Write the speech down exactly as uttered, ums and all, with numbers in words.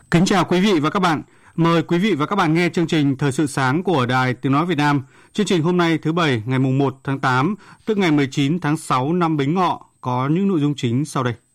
Kính chào quý vị và các bạn. Mời quý vị và các bạn nghe chương trình Thời sự sáng của Đài Tiếng nói Việt Nam. Chương trình hôm nay thứ Bảy ngày mùng một tháng tám, tức ngày mười chín tháng sáu năm Bính Ngọ có những nội dung chính sau đây.